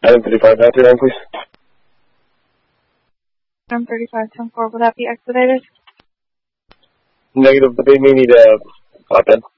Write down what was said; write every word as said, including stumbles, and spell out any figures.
Item thirty-five nine three nine, please. Item thirty-five ten four, will that be expedited? Negative, but they may need a hotbed.